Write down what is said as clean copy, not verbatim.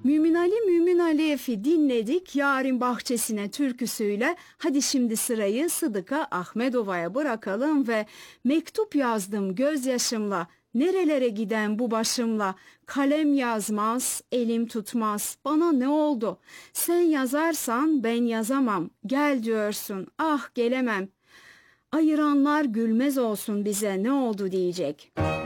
Mümin Ali Ef'i dinledik Yarın Bahçesine türküsüyle. Hadi şimdi sırayı Sıdıka Ahmedova'ya bırakalım ve mektup yazdım gözyaşımla. Nerelere giden bu başımla, kalem yazmaz, elim tutmaz, bana ne oldu? Sen yazarsan ben yazamam, gel diyorsun, ah gelemem. Ayıranlar gülmez olsun bize ne oldu diyecek.